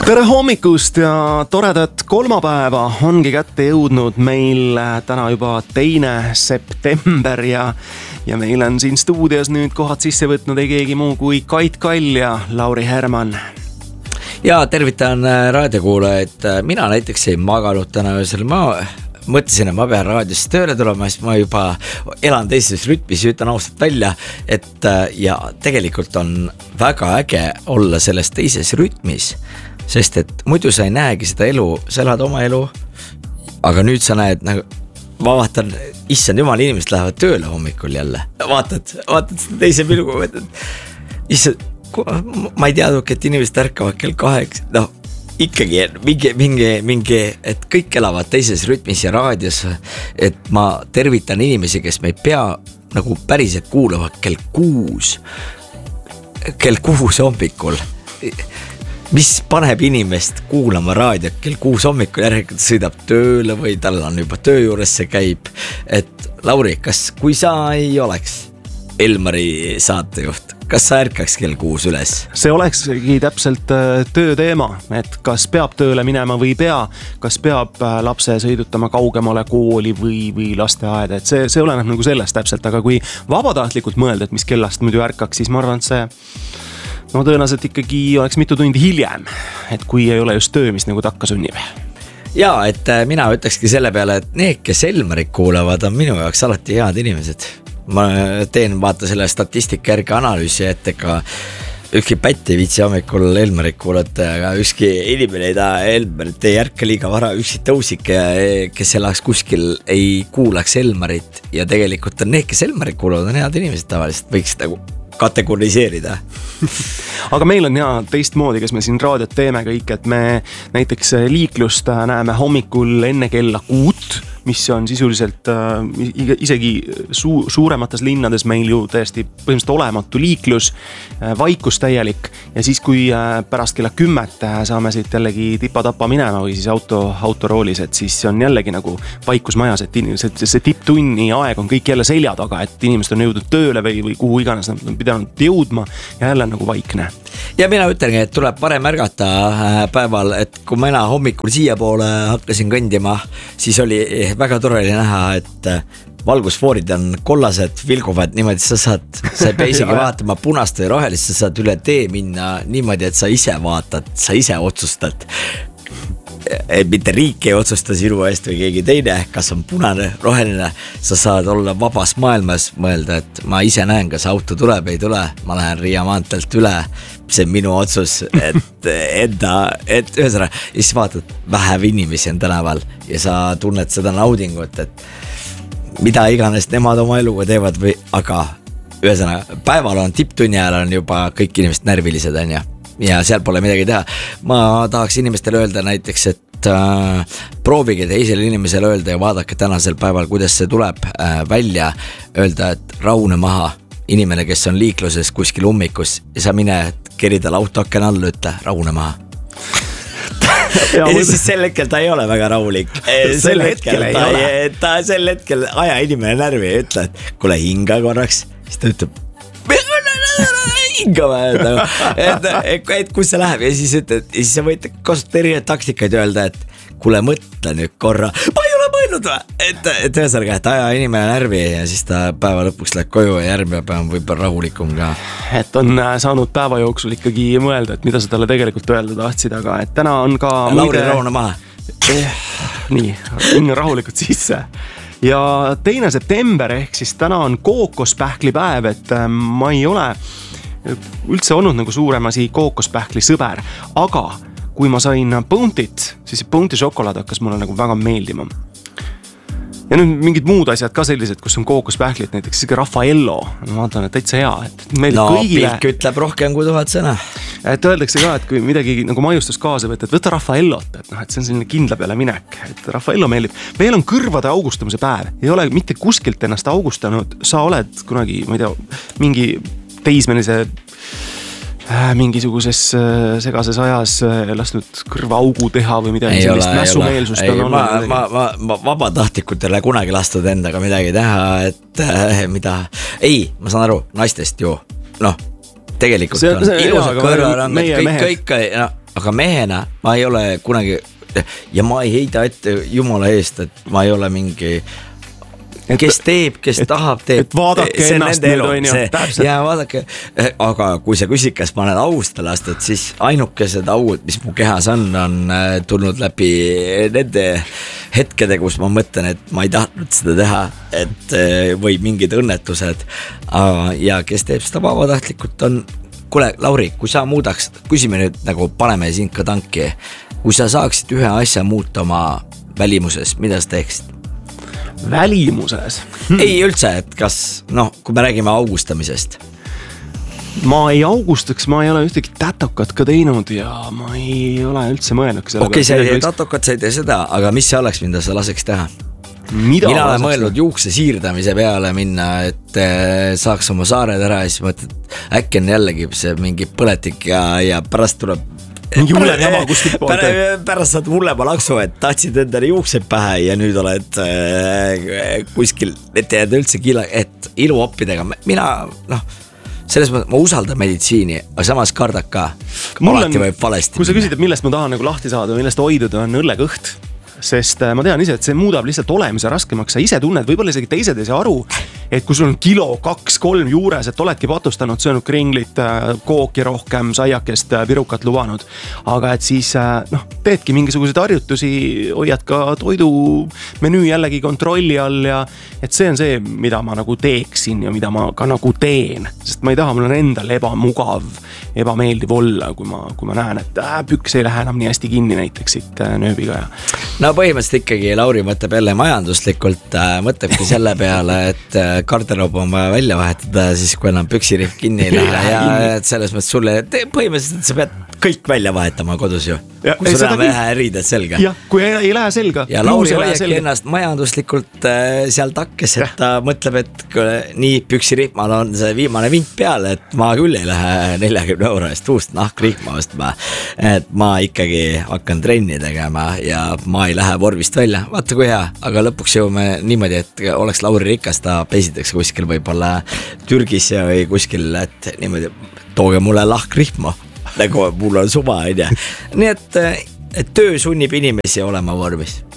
Tere hommikust ja toredat kolmapäeva ongi kätte jõudnud meil täna juba 2. september ja meil on siin stuudios nüüd kohad sisse võtnud ei keegi muu kui Kait Kall ja Lauri Herman. Ja tervitan raadiokuulajaid, mina näiteks ei maganud täna öösel, ma mõtlesin, et ma pean raadiosse tööle tulema, siis ma juba elan teises rütmis ja ütlen ausalt välja, et ja tegelikult on väga äge olla selles teises rütmis, sest et muidu sa ei näegi seda elu, sa elad oma elu, aga nüüd sa näed, nagu, ma vaatan, issand jumal, inimesed lähevad tööle hommikul jälle, vaatad seda teise pilgu, issand, ma ei teadnud, et inimesed ärkavad kell 8, noh, ikkagi mingi, et kõik elavad teises rütmis ja raadios, et ma tervitan inimesi, kes me ei pea nagu päriselt kuulavad kell 6 hommikul. Mis paneb inimest kuulama raadiot kell 6 hommikul, järelikult sõidab tööle või tal on juba töö juures see käib. Et Lauri, kui sa ei oleks Elmari saatejuht, kas sa ärkaks kell 6 üles? See olekski täpselt töö teema, et kas peab tööle minema või ei pea, kas peab lapse sõidutama kaugemale kooli või lasteaeda, et see oleneb nagu sellest täpselt, aga kui vabatahtlikult mõelda, et mis kellast muidu ärkaks, siis ma arvan, et see tõenäoliselt ikkagi oleks mitu tundi hiljem, et kui ei ole just töö, mis nagu takka sunnib. Ja, et mina ütlekski selle peale, et need, kes Elmarit kuulavad, on minu jaoks alati head inimesed. Ma teen vaata selle statistika järgi analüüsi, et ega ükski pätt ei viitsi hommikul Elmarit kuulata, aga ükski inimene ei taha Elmarit, ei ärka liiga vara, ükski tõusik, kes elaks kuskil, ei kuulaks Elmarit ja tegelikult on need, kes Elmarit kuulavad, on head inimesed tavaliselt, võiks nagu kategoriseerida. Aga meil on hea teistmoodi, kes me siin raadiot teeme kõik, et me näiteks liiklust näeme hommikul enne kella 6, mis on sisuliselt isegi suuremates linnades meil ju täiesti põhimõtteliselt olematu liiklus, vaikus täielik ja siis kui pärast kella 10 saame siit jällegi tipa-tapa minema või siis autoroolis, et siis on jällegi nagu vaikus majas, et see tipptunni aeg on kõik jälle selja taga, et inimesed on jõudnud tööle või kuhu iganes nad on pidanud jõudma ja jälle nagu vaikne. Ja mina ütlengi, et tuleb parem märgata päeval, et kui mina hommikul siia poole hakkasin kõndima, siis oli väga tore näha, et valgusfoorid on kollased, vilguvad niimoodi, sa ei pea isegi vaatama punast või rohelist, sa saad üle tee minna niimoodi, et sa ise vaatad, sa ise otsustad. Mitte riik ei otsusta sinu eest või keegi teine, kas on punane, roheline, sa saad olla vabas maailmas mõelda, et ma ise näen, kas auto tuleb, ei tule, ma lähen Riia maantelt üle, see on minu otsus, et ühesõnaga, ja siis vaatad, vähev inimesi on tänaval ja sa tunned seda naudingut, et mida iganes nemad oma eluga teevad või, aga ühesõnaga, päeval on tipptunni ajal on juba kõik inimesed närvilised on ja seal pole midagi teha. Ma tahaks inimestele öelda näiteks, et proovige teisele inimesele öelda ja vaadake tänasel päeval, kuidas see tuleb välja, öelda, et rahune maha inimene, kes on liikluses kuskil ummikus ja sa mine kerida autoaken all, ütle rahune maha. Ja siis sel hetkel ta ei ole väga rahulik. Sel hetkel aja inimene närvi ja ütle, et kuule hinga korraks, siis ta ütleb hinga et kus see läheb ja siis sa võid kasutada erinevaid taktikaid öelda, et kuule mõtle nüüd korra, ma ei ole mõelnud et ühesõnaga, et aja inimene närvi ja siis ta päeva lõpuks läheb koju ja järgmine päev on võib-olla rahulikum ka. Et on saanud päeva jooksul ikkagi mõelda, et mida sa talle tegelikult öelda tahtsid, aga et täna on ka Lauri rahune maha. Nii, minna rahulikult sisse. Ja 2. september ehk siis täna on kookospähklipäev, et ma ei ole üldse olnud nagu suuremasi kookospähkli sõber, aga kui ma sain Bounty't, siis Bounty šokolaad hakkas mulle nagu väga meeldima. Ja nüüd mingid muud asjad ka sellised, kus on kookospähklit, näiteks isegi Raffaello, ma vaatan, et täitsa hea, et kõigile... pilk ütleb rohkem kui 1000 sõna. Et öeldakse ka, et kui midagi nagu maiustus kaasa võtta, et võtta Raffaellot, et see on selline kindla peale minek, et Raffaello meeldib. Veel on kõrvade augustamise päev, ei ole mitte kuskilt ennast augustanud, sa oled kunagi, ma ei tea, mingi teismelise mingisuguses segases ajas lasnud kõrvaaugu teha või midagi sellist mässumeelsust on olnud. Ma vabatahtlikutele kunagi lastud endaga midagi teha, et mida, ei, ma saan aru, naistest ju, noh, tegelikult on ilusad kõrvad, kõik, aga mehena ma ei ole kunagi ja ma ei heida ette jumala eest, et ma ei ole mingi kes teeb, kes tahab, teeb. Et vaadake ennast nüüd on ju, täpselt. Ja vaadake, aga kui sa küsid, kas ma olen austa lastud, siis ainukesed auud, mis mu kehas on tulnud läbi nende hetkede, kus ma mõtlen, et ma ei tahtnud seda teha, et või mingid õnnetused ja kes teeb seda vabatahtlikult on, kuule Lauri, kui sa muudaks, küsime nüüd nagu paneme sind ka tanki, kui sa saaksid ühe asja muuta oma välimuses, mida sa teeksid? Välimuses? Ei üldse, et kas, kui me räägime augustamisest. Ma ei augustaks, ma ei ole ühtegi tätokat ka teinud ja ma ei ole üldse mõelnud. Okei, sa ei tätokat, sa ei tee seda, aga mis see oleks, mida sa laseks teha? Mina olen mõelnud juukse siirdamise peale minna, et saaks oma saared ära ja siis mõtled, äkki on jällegi see mingi põletik ja pärast tuleb mingi hullem jama kuskilt poolt. Pärast saad hullema laksu, et tahtsid endale juuksed pähe ja nüüd oled kuskil, et jääd üldse et iluoppidega. Mina, selles mõttes ma usaldan meditsiini, aga samas kardad ka. Alati võib valesti. Kui sa küsid, et millest ma tahan nagu lahti saada või millest hoiduda, on õllekõht. Sest ma tean ise, et see muudab lihtsalt olemise raskemaks. Sa ise tunned, võib-olla isegi teised ei saa aru, et kui sul on kilo 2-3 juures, et oledki patustanud, söönud kringlit, kooki rohkem, saiakest, pirukat lubanud. Aga et siis teedki mingisuguseid harjutusi, hoiad ka toidu menüü jällegi kontrolli all ja et see on see, mida ma nagu teeksin ja mida ma ka nagu teen. Sest ma ei taha, mul on endal ebamugav, ebameeldiv olla, kui ma näen, et püks ei lähe enam nii hästi kinni näiteks siit nööbiga ja no põhimõtteliselt ikkagi Lauri mõtleb jälle majanduslikult, mõtlebki selle peale, et garderoob on vaja välja vahetada, siis kui enam püksiriff kinni ei lähe ja et selles mõttes sulle, põhimõtteliselt sa pead kõik välja vahetama kodus ju. Kui sul enam vähe riided selga. Jah, kui ei lähe selga. Ja Lauri hoiabki ennast majanduslikult seal takkes, et ta mõtleb, et nii püksirihmal on see viimane vint peale, et ma küll ei lähe 40 € eest uust nahkrihma ostma, et ma ikkagi hakkan trenni tegema ja ma ei lähe vormist välja, vaata kui hea, aga lõpuks jõuame niimoodi, et oleks Lauri rikas, ta pesitaks kuskil võib-olla Türgis või kuskil, et niimoodi tooge mulle lahkrihma, nagu mul on suva, on ja. Nii et töö sunnib inimesi olema vormis.